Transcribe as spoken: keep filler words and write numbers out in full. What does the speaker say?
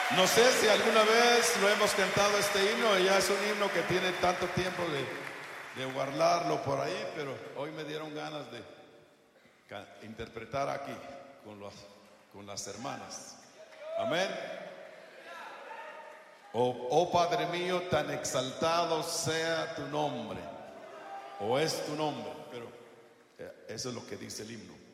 No sé si alguna vez lo hemos cantado este himno, ya es un himno que tiene tanto tiempo de, de guardarlo por ahí, pero hoy me dieron ganas de interpretar aquí con, los, con las hermanas. Amén. Oh, oh Padre mío, tan exaltado sea tu nombre, o es tu nombre, pero eso es lo que dice el himno.